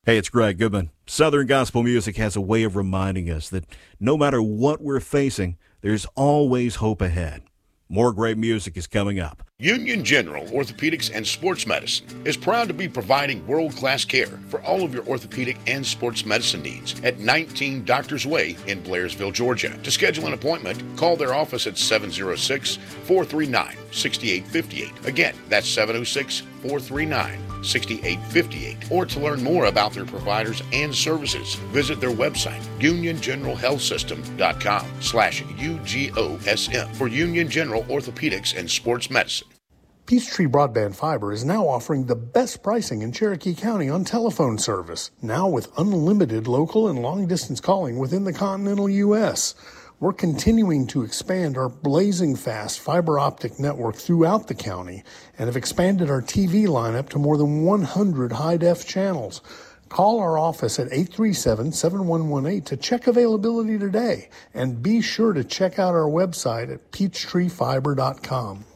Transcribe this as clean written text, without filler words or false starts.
Hey, it's Greg Goodman. Southern gospel music has a way of reminding us that no matter what we're facing, there's always hope ahead. More great music is coming up. Union General Orthopedics and Sports Medicine is proud to be providing world-class care for all of your orthopedic and sports medicine needs at 19 Doctors Way in Blairsville, Georgia. To schedule an appointment, call their office at 706-439-6858. Again, that's 706-439-6858. Or to learn more about their providers and services, visit their website, uniongeneralhealthsystem.com/UGOSM for Union General Orthopedics and Sports Medicine. Peachtree Broadband Fiber is now offering the best pricing in Cherokee County on telephone service, now with unlimited local and long-distance calling within the continental U.S. We're continuing to expand our blazing fast fiber optic network throughout the county and have expanded our TV lineup to more than 100 high-def channels. Call our office at 837-7118 to check availability today, and be sure to check out our website at peachtreefiber.com.